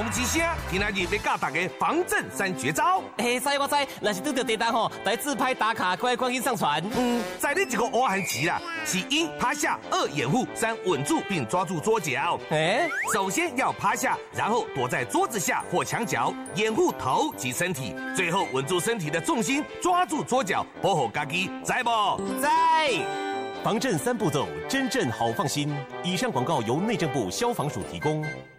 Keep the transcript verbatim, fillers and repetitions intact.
之声，今仔日要教大家防震三绝招。 嘿，知我知，若是拄到地震吼，来自拍打卡，快赶紧上传。 嗯，在你这个欧韩棋啦，是一趴下，二掩护，三稳住并抓住桌角。 哎， 首先要趴下，然后躲在桌子下或墙角，掩护头及身体，最后稳住身体的重心，抓住桌角，保护家己，知不？ 在。 防震三步骤，真正好放心。以上广告由内政部消防署提供。